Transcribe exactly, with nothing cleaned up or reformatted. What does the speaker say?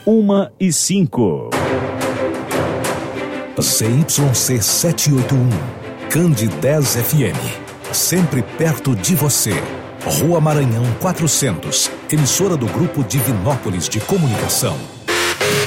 uma e cinco. Z Y C setecentos e oitenta e um, Candidez F M, sempre perto de você. Rua Maranhão quatrocentos, emissora do Grupo Divinópolis de Comunicação.